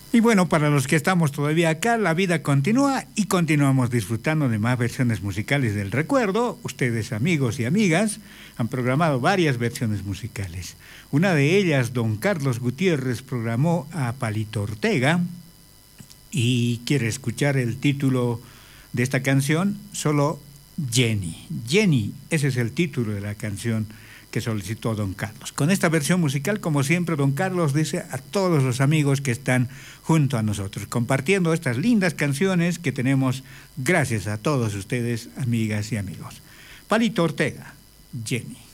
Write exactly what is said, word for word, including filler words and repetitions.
Y bueno, para los que estamos todavía acá, la vida continúa y continuamos disfrutando de más versiones musicales del recuerdo. Ustedes, amigos y amigas, han programado varias versiones musicales. Una de ellas, don Carlos Gutiérrez, programó a Palito Ortega y quiere escuchar el título de esta canción, solo Jenny. Jenny, ese es el título de la canción que solicitó don Carlos. Con esta versión musical, como siempre, don Carlos dice a todos los amigos que están junto a nosotros, compartiendo estas lindas canciones que tenemos gracias a todos ustedes, amigas y amigos. Palito Ortega, Jenny.